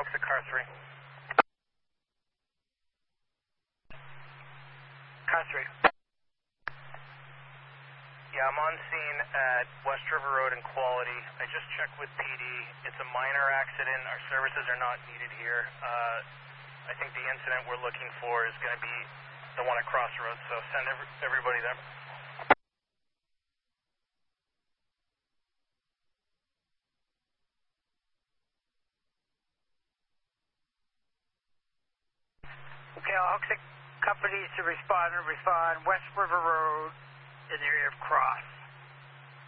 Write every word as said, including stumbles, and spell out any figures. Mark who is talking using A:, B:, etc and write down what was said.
A: Hoxic car three. Car three. Yeah, I'm on scene at West River Road and Quality. I just checked with P D. It's a minor accident. Our services are not needed here. Uh, I think the incident we're looking for is going to be the one at Crossroads, so send every, everybody there. Okay, I'll Hoxic companies to respond and respond West River Road in the area of Cross.